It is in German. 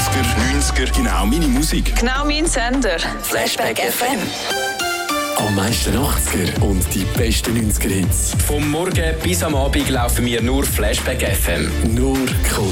80er, 90er, genau meine Musik. Genau mein Sender. Flashback FM. Am meisten 80er und die besten 90er-Hits. Vom Morgen bis am Abend laufen wir nur Flashback FM. Nur cool.